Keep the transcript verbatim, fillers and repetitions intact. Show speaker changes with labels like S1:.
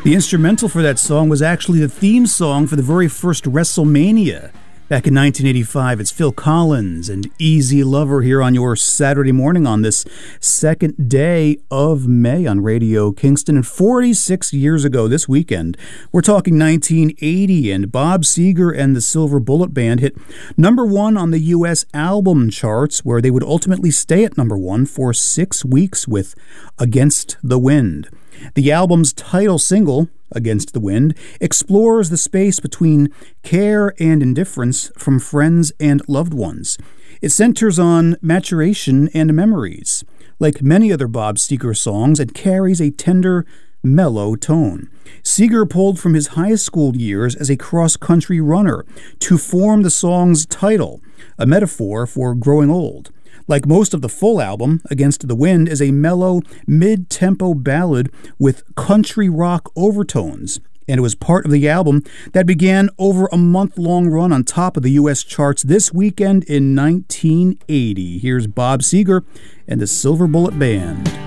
S1: The instrumental for that song was actually the theme song for the very first WrestleMania back in nineteen eighty-five. It's Phil Collins and Easy Lover here on your Saturday morning on this second day of May on Radio Kingston. And forty-six years ago this weekend, we're talking nineteen eighty, and Bob Seger and the Silver Bullet Band hit number one on the U S album charts, where they would ultimately stay at number one for six weeks with Against the Wind. The album's title single, Against the Wind, explores the space between care and indifference from friends and loved ones. It centers on maturation and memories. Like many other Bob Seger songs, it carries a tender, mellow tone. Seger pulled from his high school years as a cross-country runner to form the song's title, a metaphor for growing old. Like most of the full album, Against the Wind is a mellow, mid-tempo ballad with country rock overtones, and it was part of the album that began over a month-long run on top of the U S charts this weekend in nineteen eighty. Here's Bob Seger and the Silver Bullet Band.